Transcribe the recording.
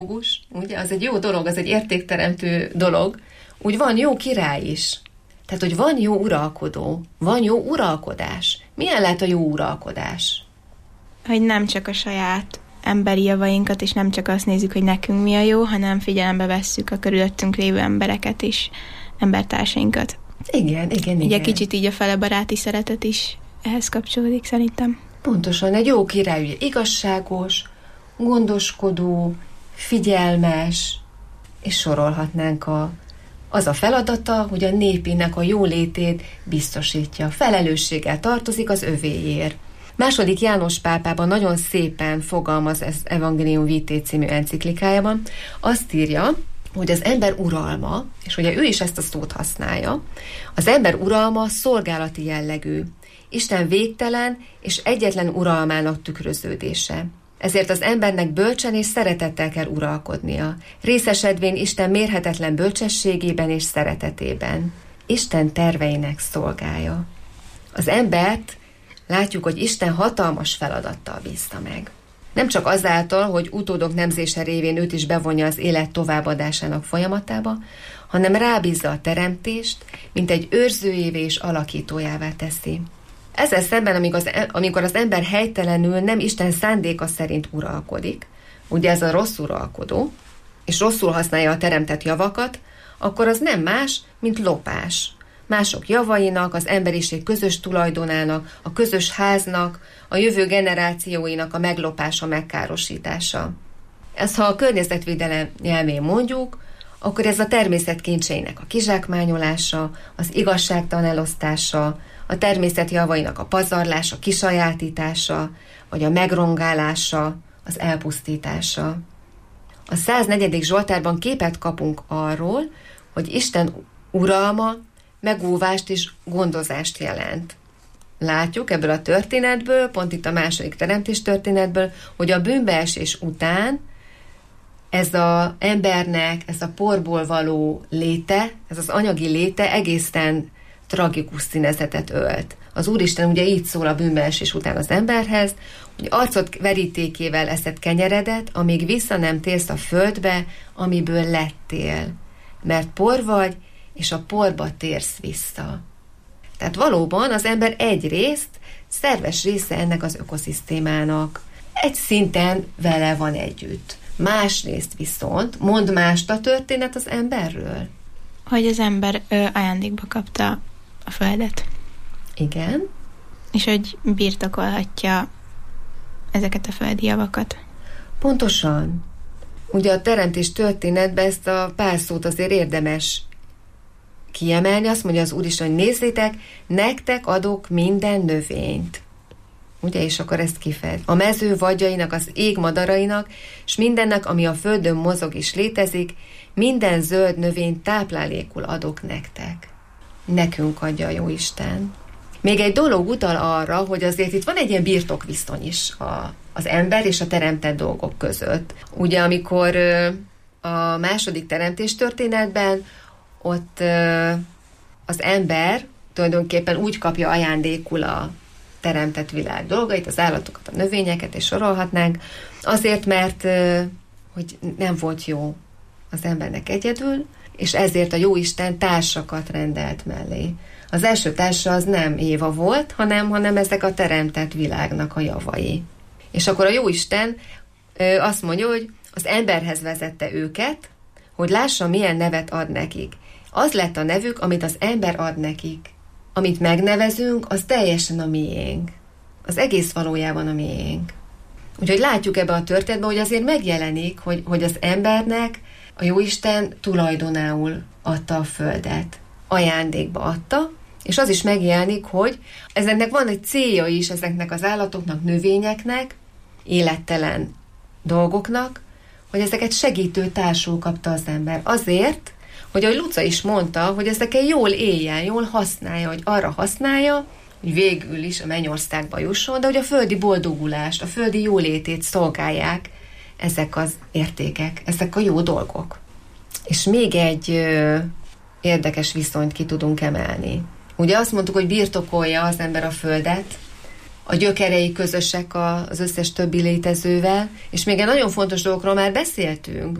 ugye, az egy jó dolog, az egy értékteremtő dolog, úgy van jó király is. Tehát, hogy van jó uralkodó, van jó uralkodás. Milyen lehet a jó uralkodás? Hogy nem csak a saját emberi javainkat, és nem csak azt nézzük, hogy nekünk mi a jó, hanem figyelembe vesszük a körülöttünk lévő embereket is, embertársainkat. Igen. Ugye kicsit így a felebaráti szeretet is ehhez kapcsolódik szerintem. Pontosan, egy jó király, ugye igazságos, gondoskodó, figyelmes, és sorolhatnánk az a feladata, hogy a népének a jólétét biztosítja. Felelősséggel tartozik az övéért. II. János pápában nagyon szépen fogalmaz ez Evangelium Vitae című enciklikájában. Azt írja, hogy az ember uralma, és ugye ő is ezt a szót használja, az ember uralma szolgálati jellegű, Isten végtelen és egyetlen uralmának tükröződése. Ezért az embernek bölcsen és szeretettel kell uralkodnia, részesedvén Isten mérhetetlen bölcsességében és szeretetében. Isten terveinek szolgálja. Az embert látjuk, hogy Isten hatalmas feladattal bízta meg. Nem csak azáltal, hogy utódok nemzése révén őt is bevonja az élet továbbadásának folyamatába, hanem rábízza a teremtést, mint egy őrzőjévé és alakítójává teszi. Ezzel szemben, amikor az ember helytelenül nem Isten szándéka szerint uralkodik, ugye ez a rossz uralkodó, és rosszul használja a teremtett javakat, akkor az nem más, mint lopás. Mások javainak, az emberiség közös tulajdonának, a közös háznak, a jövő generációinak a meglopása, megkárosítása. Ezt, ha a környezetvédelem nyelvén mondjuk, akkor ez a természet kincseinek a kizsákmányolása, az igazságtalan elosztása, a természet javainak a pazarlása, kisajátítása, vagy a megrongálása, az elpusztítása. A 104. Zsoltárban képet kapunk arról, hogy Isten uralma megóvást és gondozást jelent. Látjuk ebből a történetből, pont itt a II. Teremtés történetből, hogy a bűnbeesés után ez az embernek, ez a porból való léte, ez az anyagi léte egészen tragikus színezetet ölt. Az Úristen ugye így szól a bűnbeesés után az emberhez, hogy arcod verítékével eszed kenyeredet, amíg vissza nem térsz a földbe, amiből lettél. Mert por vagy, és a porba térsz vissza. Tehát valóban az ember egyrészt szerves része ennek az ökoszisztémának. Egy szinten vele van együtt. Másrészt viszont mond mást a történet az emberről. Hogy az ember ajándékba kapta a földet. Igen. És hogy birtokolhatja ezeket a földi javakat. Pontosan. Ugye a teremtés történetben ezt a pár szót azért érdemes kiemelni. Azt mondja az Úristen, hogy nézzétek, nektek adok minden növényt. Ugye, és akkor ezt kifejez. A mező vadjainak, az ég madarainak, és mindennek, ami a földön mozog és létezik, minden zöld növényt táplálékul adok nektek. Nekünk adja a Jóisten. Még egy dolog utal arra, hogy azért itt van egy ilyen birtokviszony is az ember és a teremtett dolgok között. Ugye, amikor a II. Teremtés történetben ott az ember tulajdonképpen úgy kapja ajándékul a teremtett világ dolgait, az állatokat, a növényeket, és sorolhatnánk, azért, mert hogy nem volt jó az embernek egyedül, és ezért a Jóisten társakat rendelt mellé. Az első társa az nem Éva volt, hanem ezek a teremtett világnak a javai. És akkor a Jóisten azt mondja, hogy az emberhez vezette őket, hogy lássa, milyen nevet ad nekik. Az lett a nevük, amit az ember ad nekik. Amit megnevezünk, az teljesen a miénk. Az egész valójában a miénk. Úgyhogy látjuk ebben a történetben, hogy azért megjelenik, hogy az embernek a Jóisten tulajdonául adta a földet. Ajándékba adta, és az is megjelenik, hogy ezeknek van egy célja is, ezeknek az állatoknak, növényeknek, élettelen dolgoknak, hogy ezeket segítő társul kapta az ember. Azért, hogy ahogy Luca is mondta, hogy ezeket jól éljen, jól használja, hogy arra használja, hogy végül is a mennyországba jusson, de hogy a földi boldogulást, a földi jólétét szolgálják ezek az értékek, ezek a jó dolgok. És még egy érdekes viszonyt ki tudunk emelni. Ugye azt mondtuk, hogy birtokolja az ember a földet, a gyökerei közösek az összes többi létezővel, és még egy nagyon fontos dolgokról már beszéltünk.